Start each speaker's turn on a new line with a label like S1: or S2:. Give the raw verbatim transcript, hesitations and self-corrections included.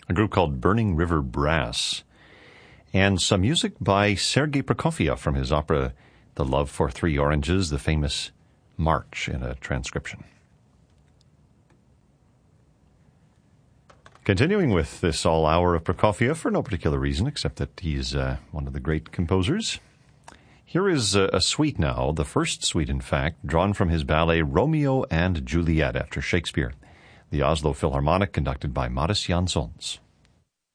S1: a group called Burning River Brass, and some music by Sergei Prokofiev from his opera The Love for Three Oranges, the famous march in a transcription. Continuing with this all hour of Prokofiev for no particular reason except that he's uh, one of the great composers. Here is a, a suite now, the first suite in fact, drawn from his ballet Romeo and Juliet after Shakespeare, the Oslo Philharmonic conducted by Modest Jansons.